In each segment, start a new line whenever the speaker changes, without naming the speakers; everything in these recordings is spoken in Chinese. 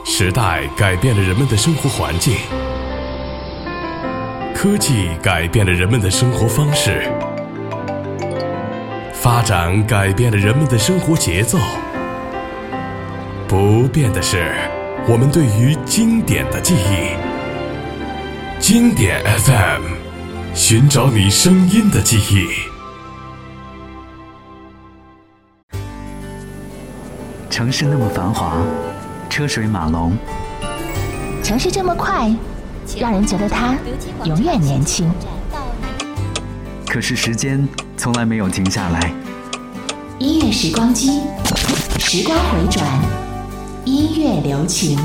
时代改变了人们的生活环境，科技改变了人们的生活方式，发展改变了人们的生活节奏。不变的是我们对于经典的记忆。经典 FM， 寻找你声音的记忆。
城市那么繁华，车水马龙，
城市这么快，让人觉得它永远年轻。
可是时间从来没有停下来。
音乐时光机，时光回转，音乐留情。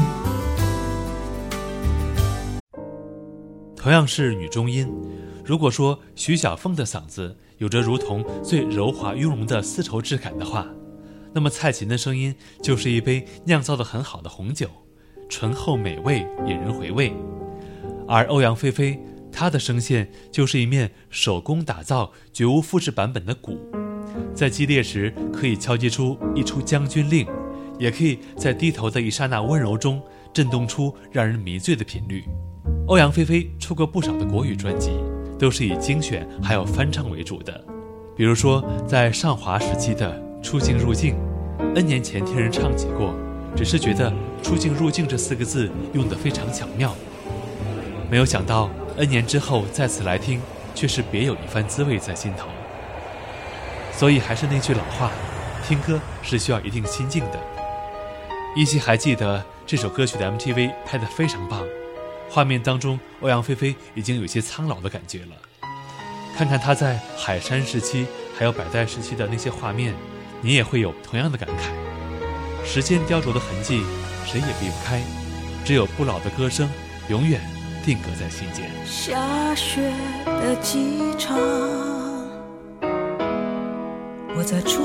同样是女中音，如果说徐小凤的嗓子有着如同最柔滑雍容的丝绸质感的话，那么蔡琴的声音就是一杯酿造得很好的红酒，醇厚美味，引人回味。而欧阳菲菲，她的声线就是一面手工打造绝无复制版本的鼓，在激烈时可以敲击出一出将军令，也可以在低头的一刹那温柔中震动出让人迷醉的频率。欧阳菲菲出过不少的国语专辑，都是以精选还有翻唱为主的。比如说在上华时期的出境入境，N 年前听人唱起过，只是觉得出境入境这4个字用得非常巧妙，没有想到 N 年之后再次来听，却是别有一番滋味在心头。所以还是那句老话，听歌是需要一定心境的。依稀还记得这首歌曲的 MTV 拍得非常棒，画面当中欧阳菲菲已经有些苍老的感觉了。看看她在海山时期还有百代时期的那些画面，你也会有同样的感慨。时间雕琢的痕迹谁也避不开，只有不老的歌声永远定格在心间。
下雪的机场，我在